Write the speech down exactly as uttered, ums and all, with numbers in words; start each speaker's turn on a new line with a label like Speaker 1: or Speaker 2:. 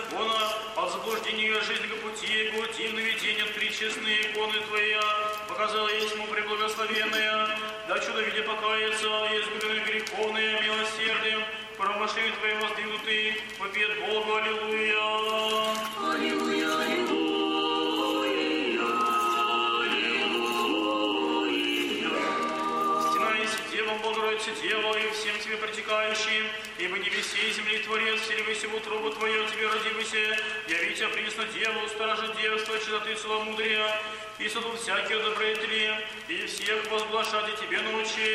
Speaker 1: закона, от заблуждения жизненного пути Его, дивно видение от причестные иконы Твоя, показала есть ему преблагословенная, да чудо видя покаяться, изгубленные греховные, милосердием, промышлению Твоим воздвигнутый, вопиет Богу, аллилуйя.
Speaker 2: Аллилуйя, аллилуйя, аллилуйя.
Speaker 1: Стенайся, Девом, Богородице, Дева, и всем Тебе протекающим, ибо небесе и земли Творец, вселивайся в утробу Твою, Тебе родивайся, яви Тебя принесла Деву, сторожа девства, чистоты целомудрия, и суду всякие добродетели, и всех возглашать и Тебе научи.